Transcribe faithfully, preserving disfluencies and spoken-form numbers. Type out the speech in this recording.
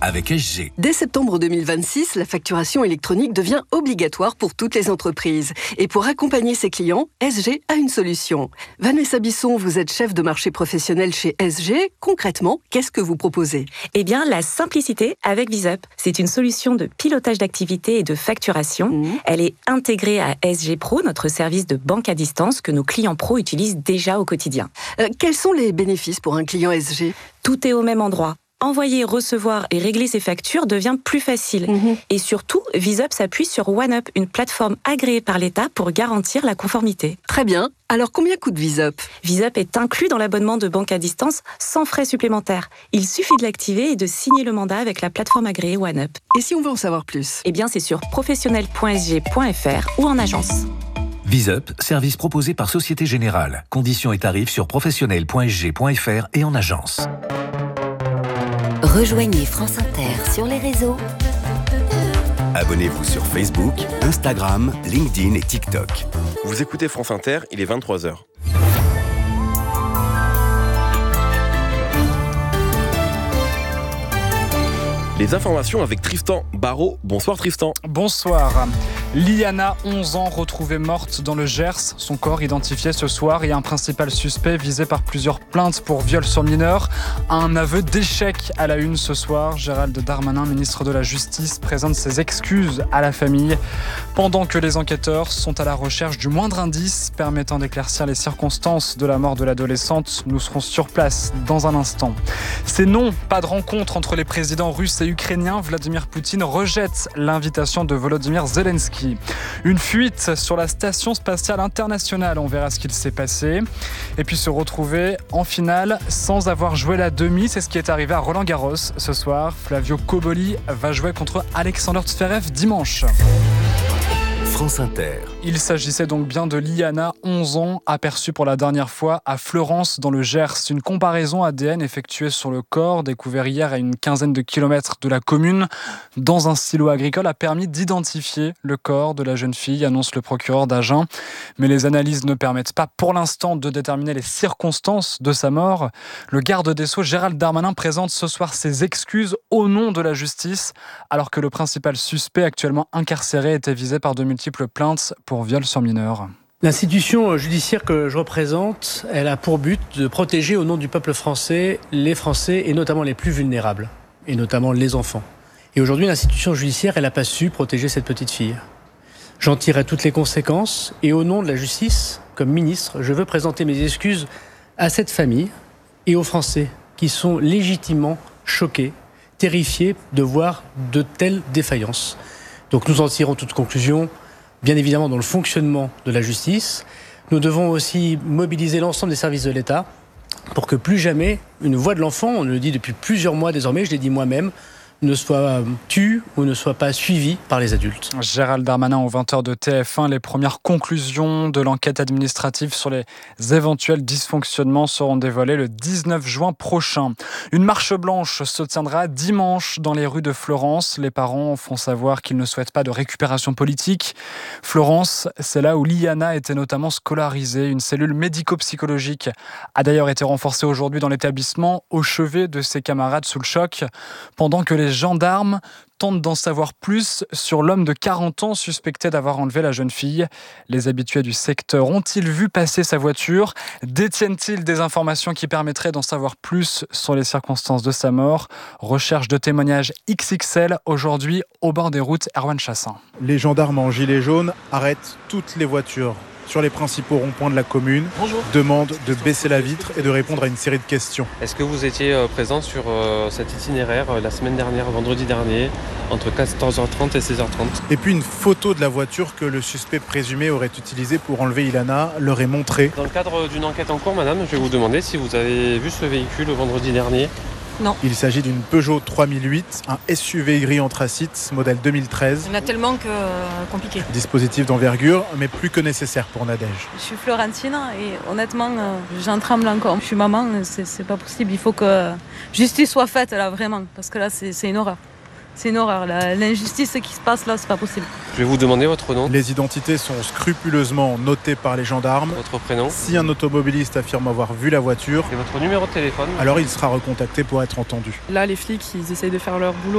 avec S G. Dès septembre deux mille vingt-six, la facturation électronique devient obligatoire pour toutes les entreprises. Et pour accompagner ses clients, S G a une solution. Vanessa Bisson, vous êtes chef de marché professionnel chez S G. Concrètement, qu'est-ce que vous proposez ? Eh bien, la simplicité avec VisUp. C'est une solution de pilotage d'activité et de facturation. Mmh. Elle est intégrée à S G Pro, notre service de banque à distance que nos clients pro utilisent déjà au quotidien. Euh, quels sont les bénéfices pour un client S G ? Tout est au même endroit. Envoyer, recevoir et régler ses factures devient plus facile. Mmh. Et surtout, VisUp s'appuie sur OneUp, une plateforme agréée par l'État pour garantir la conformité. Très bien. Alors, combien coûte VisUp ? VisUp est inclus dans l'abonnement de banque à distance sans frais supplémentaires. Il suffit de l'activer et de signer le mandat avec la plateforme agréée OneUp. Et si on veut en savoir plus ? Eh bien, c'est sur professionnel point s g point f r ou en agence. VisUp, service proposé par Société Générale. Conditions et tarifs sur professionnel point s g point f r et en agence. Rejoignez France Inter sur les réseaux. Abonnez-vous sur Facebook, Instagram, LinkedIn et TikTok. Vous écoutez France Inter, il est vingt-trois heures. Les informations avec Tristan Barraud. Bonsoir Tristan. Bonsoir. Liana, onze ans, retrouvée morte dans le Gers. Son corps identifié ce soir et un principal suspect visé par plusieurs plaintes pour viol sur mineur. Un aveu d'échec à la une ce soir. Gérald Darmanin, ministre de la Justice, présente ses excuses à la famille. Pendant que les enquêteurs sont à la recherche du moindre indice permettant d'éclaircir les circonstances de la mort de l'adolescente, nous serons sur place dans un instant. C'est non, pas de rencontre entre les présidents russes et ukrainiens. Vladimir Poutine rejette l'invitation de Volodymyr Zelensky. Une fuite sur la station spatiale internationale, on verra ce qu'il s'est passé. Et puis se retrouver en finale sans avoir joué la demi, c'est ce qui est arrivé à Roland-Garros ce soir. Flavio Cobolli va jouer contre Alexander Zverev dimanche. France Inter. Il s'agissait donc bien de Liana, onze ans, aperçue pour la dernière fois à Fleurance dans le Gers. Une comparaison A D N effectuée sur le corps, découvert hier à une quinzaine de kilomètres de la commune, dans un silo agricole, a permis d'identifier le corps de la jeune fille, annonce le procureur d'Agen. Mais les analyses ne permettent pas pour l'instant de déterminer les circonstances de sa mort. Le garde des Sceaux, Gérald Darmanin, présente ce soir ses excuses au nom de la justice, alors que le principal suspect actuellement incarcéré était visé par de multiples plaintes pour viol sur mineur. L'institution judiciaire que je représente, elle a pour but de protéger au nom du peuple français les Français et notamment les plus vulnérables, et notamment les enfants. Et aujourd'hui, l'institution judiciaire, elle n'a pas su protéger cette petite fille. J'en tirerai toutes les conséquences et au nom de la justice, comme ministre, je veux présenter mes excuses à cette famille et aux Français qui sont légitimement choqués, terrifiés de voir de telles défaillances. Donc nous en tirons toutes conclusions. Bien évidemment, dans le fonctionnement de la justice, nous devons aussi mobiliser l'ensemble des services de l'État pour que plus jamais une voix de l'enfant, on le dit depuis plusieurs mois désormais, je l'ai dit moi-même, ne soit tue ou ne soit pas suivie par les adultes. Gérald Darmanin aux vingt heures de T F un, les premières conclusions de l'enquête administrative sur les éventuels dysfonctionnements seront dévoilées le dix-neuf juin prochain. Une marche blanche se tiendra dimanche dans les rues de Fleurance. Les parents font savoir qu'ils ne souhaitent pas de récupération politique. Fleurance, c'est là où Liana était notamment scolarisée. Une cellule médico-psychologique a d'ailleurs été renforcée aujourd'hui dans l'établissement au chevet de ses camarades sous le choc, pendant que les gendarmes tentent d'en savoir plus sur l'homme de quarante ans suspecté d'avoir enlevé la jeune fille. Les habitués du secteur ont-ils vu passer sa voiture ? Détiennent-ils des informations qui permettraient d'en savoir plus sur les circonstances de sa mort ? Recherche de témoignages X X L aujourd'hui au bord des routes. Erwan Chassin. Les gendarmes en gilet jaune arrêtent toutes les voitures sur les principaux ronds-points de la commune. Bonjour. Demandent de baisser la vitre et de répondre à une série de questions. Est-ce que vous étiez euh, présent sur euh, cet itinéraire euh, la semaine dernière, vendredi dernier, entre quatorze heures trente et seize heures trente ? Et puis une photo de la voiture que le suspect présumé aurait utilisée pour enlever Ilana leur est montrée. Dans le cadre d'une enquête en cours, madame, je vais vous demander si vous avez vu ce véhicule le vendredi dernier. Non. Il s'agit d'une Peugeot trois mille huit, un S U V gris anthracite, modèle deux mille treize. Il y en a tellement que euh, compliqué. Dispositif d'envergure, mais plus que nécessaire pour Nadège. Je suis Florentine et honnêtement, euh, j'en tremble encore. Je suis maman, c'est, c'est pas possible. Il faut que justice soit faite là, vraiment. Parce que là, c'est, c'est une horreur. C'est une horreur. La, l'injustice qui se passe là, c'est pas possible. Je vais vous demander votre nom. Les identités sont scrupuleusement notées par les gendarmes. Votre prénom. Si un automobiliste affirme avoir vu la voiture, et votre numéro de téléphone, alors il sera recontacté pour être entendu. Là, les flics, ils essayent de faire leur boulot